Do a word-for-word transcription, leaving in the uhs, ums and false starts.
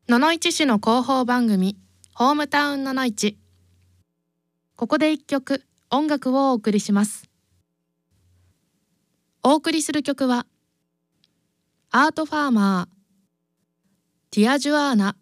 野々市市の広報番組ホームタウン野々市。ここで一曲音楽をお送りします。お送りする曲はアートファーマーティアジュアーナ